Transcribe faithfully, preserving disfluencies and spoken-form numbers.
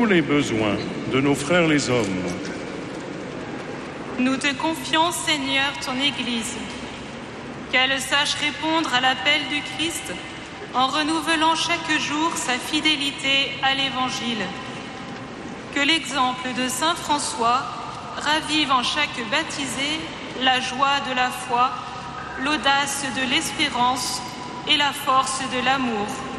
tous les besoins de nos frères les hommes. Nous te confions, Seigneur, ton Église, qu'elle sache répondre à l'appel du Christ en renouvelant chaque jour sa fidélité à l'Évangile. Que l'exemple de saint François ravive en chaque baptisé la joie de la foi, l'audace de l'espérance et la force de l'amour.